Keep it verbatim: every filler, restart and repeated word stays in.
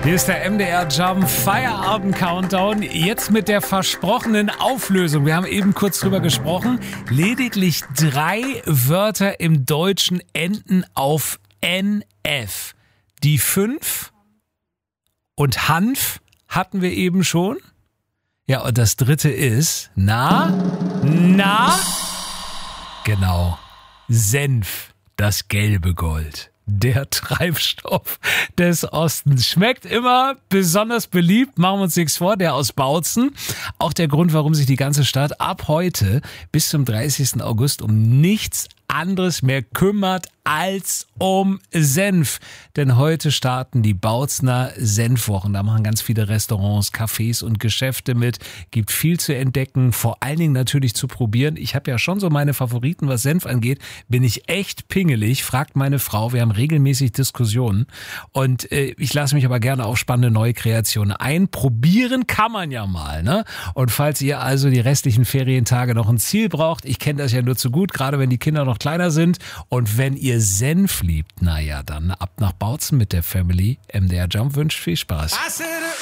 Hier ist der M D R Jump Feierabend Countdown. Jetzt mit der versprochenen Auflösung. Wir haben eben kurz drüber gesprochen. Lediglich drei Wörter im Deutschen enden auf N F. Die fünf und Hanf hatten wir eben schon. Ja, und das dritte ist, na, na, genau, Senf, das gelbe Gold. Der Treibstoff des Ostens. Schmeckt immer besonders beliebt, machen wir uns nichts vor, der aus Bautzen. Auch der Grund, warum sich die ganze Stadt ab heute bis zum dreißigsten August um nichts anderes mehr kümmert als um Senf. Denn heute starten die Bautzener Senfwochen. Da machen ganz viele Restaurants, Cafés und Geschäfte mit. Gibt viel zu entdecken, vor allen Dingen natürlich zu probieren. Ich habe ja schon so meine Favoriten, was Senf angeht. Bin ich echt pingelig, fragt meine Frau. Wir haben regelmäßig Diskussionen. Und äh, ich lasse mich aber gerne auf spannende neue Kreationen ein. Probieren kann man ja mal, ne? Und falls ihr also die restlichen Ferientage noch ein Ziel braucht, ich kenne das ja nur zu gut, gerade wenn die Kinder noch kleiner sind. Und wenn ihr Senf liebt, naja, dann ab nach Bautzen mit der Family. M D R Jump wünscht viel Spaß.